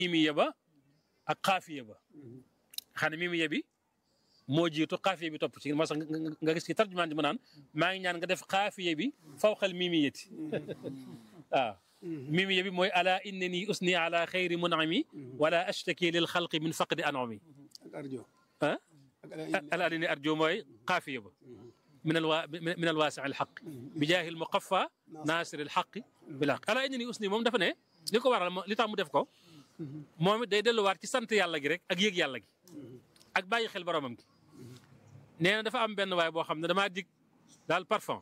miimiya ba ak xaafiya ba xam ne miimiya bi moo jiitu xaafiya bi topp ci moo sax nga gis ci tarjumaan ji mu naan maa ngi ñaan nga def xaafiya bi fawqal miimiyati waaw miimiya bi mooy ala innani usni ala xayri munami wala ashtaki lil xalqi min faqdi anami ah ala innani arjo mooy xaafiya ba min alwaasi alxaq bi jaahi almuqaffa naasiri alxaqi bilxaq ala innani usni moom dafa ne li ko waral li tax mu def ko moom it day delluwaat ci sant yàlla gi rek ak yëg yàlla gi ak bàyyi xel boromam gi nee na dafa am benn waay boo xam ne damaa dig daal parfum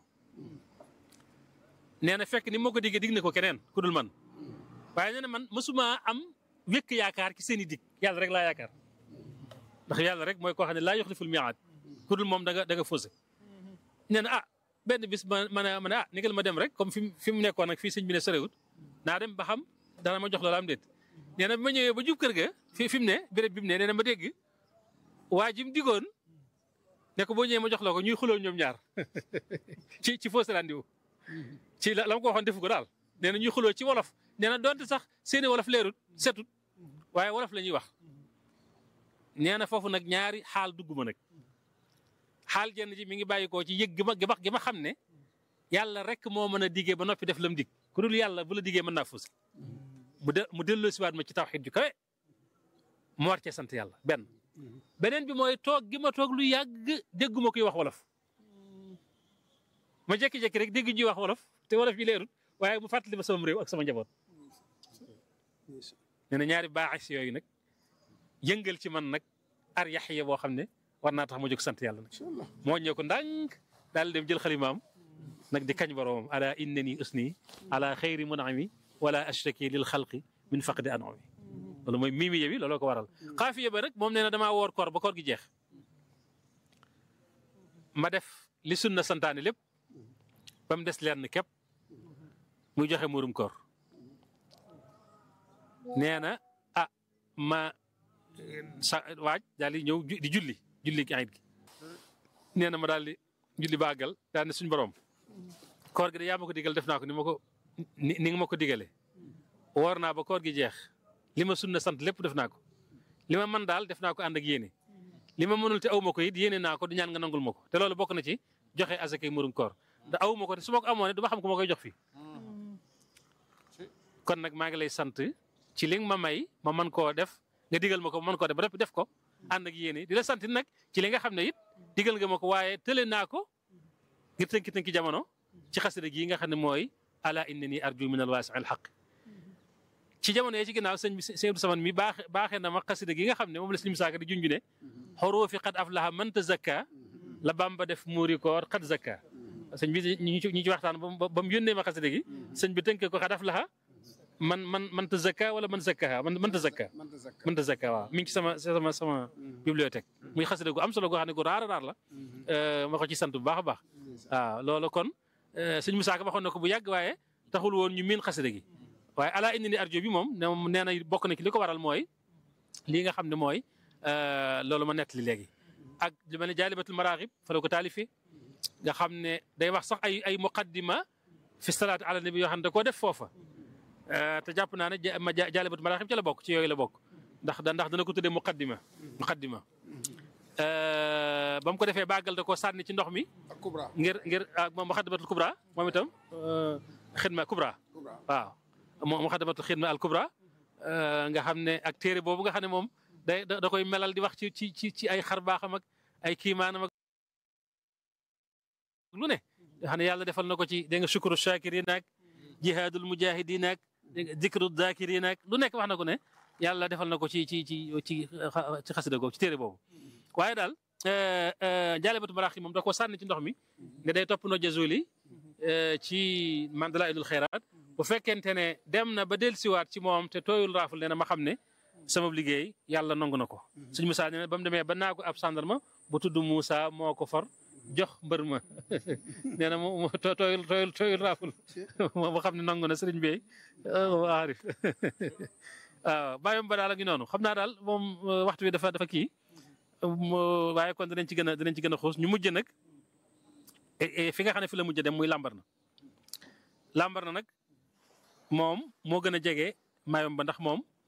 nee na fekk ni moo ko diggee dig na ko keneen ku dul man waaye nee na man mësuma am wékk yaakaar ci seen i dig yàlla rek laa yaakaar ndax yàlla rek mooy koo xam ne laa yuxliful miaad ku dul moom da nga faussé nee na benn bis ma ne nigal ma dem rek comme fi mu nekkoon nag fii sëñ bi ne sorewut naa dem ba xam dana ma jox loola am déet nee na bi ma ñëwee ba jub kër ga fi mu ne béréb bi mu ne nee na ma dégg waa ji mu digoon ne ko boo ñëwee ma jox la ko ñuy xuloo ñoom ñaar ci fausse rendez-vous ci la ma ko waxoon defu ko daal nee na ñuy xuloo ci wolof nee na donte sax seeni wolof leerut setut waaye wolof la ñuy wax nee na foofu nag ñaari xaal dugg ma nag xaal jenn ji mi ngi bàyyi koo ci yëg gi ma xam ne yàlla rek moo mën a diggee ba noppi def lam dig ku dul yàlla bu la diggee mën naa fausse mu delloo siwaat ma ci tawxiid ju kawe mu war cee sant yàlla beneen bi mooy toog gi ma toog lu yàgg dégguma koy wax wolof ma jékki-jékki rek dégg ñuy wax wolof te wolof yi leerut waaye mu fàttali ma sama réew ak sama njaboot nee na ñaari baaxis yooyu nag yëngal ci man nag ar yaxya boo xam ne war naa tax ma jóg sant yàlla nag moo ñëw ko ndànk daal dem jël xalimaam nag di kañ boroomam ala innani usni ala xayri munami wala ashtaki lil xalqi min faqdi anami loolu mooy miimiya bi looloo ko waral xaafiya ba nag moom nee na damaa woor koor ba koor gi jeex ma def li sunna santaane lépp ba mu des leen képp muy joxe murum koor nee na ma waaj daal di ñëw di julli ayit gi nee na ma daal di julli baagal daal ne suñu borom koor gi de yaa ma ko digal def naa ko ni nga ma ko digalee woor naa ba koor gi jeex li ma sunna sant lépp def naa ko li ma mën daal def naa ko ànd ak yéene li ma mënul te aw ma ko it yéene naa ko di ñaan nga nangul ma ko te loolu bokk na ci joxe asakay murum koor da aw ma ko te su ma ko amoon du ma xam ko ma koy jox fii kon nag maa ngi lay sant ci li nga ma may ma mën koo def nga digal ma ko ma mën koo def ba def ko ànd ak yéene di la sant nag ci li nga xam ne it digal nga ma ko waaye tële naa ko ngir tënki jamono ci xasida gii nga xam ne mooy ala innani arju min alwaasi alxaq ci jamono yee ci ginnaaw sëñ Abdou Samane mi baaxee na ma xasida gi nga xam ne moom la sëñ Musaa Ka di junju ne xuruufi qad aflaha man tazakka la Bamba def muuri koor qad zakka sëñ bi ñu ci waxtaan ba mu yónnee ma xasida gi sëñ bi tënkee ko qad aflaha man tazakka wala man zakkaha man tazakka waaw mi ngi ci sama bibliothèque muy xasida gu am solo goo xam ne gu raar la ma ko ci sant bu baax a baax waaw loolu kon sëñ Musaa Ka waxoon na ko bu yàgg waaye taxul woon ñu miin xasida gi waaye ala innani arjo bi moom nee na bokk na ci li ko waral mooy lii nga xam ne mooy loolu ma nett li léegi ak lu mel ne jaalibatul maraaxib fa la ko taalifi nga xam ne day wax sax ay muqaddima fi salaatu ala nabi yoo xam ne da koo def foofa te jàpp naa ne jaalibatul maraaxib ci la bokk ci yooyu la bokk ndax dana ko tuddee muqaddima ba mu ko defee bàggal da koo sànni ci ndox mi ngir moom muqaddimatul kubra moom itam xidma kubra waaw muqaddamatul xidma al kubra nga xam ne ak téere boobu nga xam ne moom da koy melal di wax ci ay xar baaxam ak ay kiimaanam ak lu ne nga xam ne yàlla defal na ko ci dégg nga shukru shakirin ak jihaadul mujahidin ak dikru dakirin ak lu nekk wax na ko ne yàlla defal na ko ci xasida googu ci téere boobu waaye daal jaalibatu maraaxib moom da koo sànni ci ndox mi nga day topp no jazuli ci man dalaa'ilul xayraat bu fekkente ne dem na ba dellusiwaat ci moom te tooyul raaful nee na ma xam ne sama liggéey yàlla nangu na ko suñ Moussa nee na ba mu demee ba naa ko ab sandarma bu tudd Moussa moo ko far jox mbër ma nee na mu tooyul raaful moo xam ne nangu na sëriñ bi aarif waaw bàyyam ba daal a ngi noonu xam naa daal moom waxtu bi dafa kii waaye kon dinañ ci gën a xuus ñu mujj nag fi nga xam ne fi la mujj dem muy lambar na nag moom moo gën a jege Mayumba ndax moom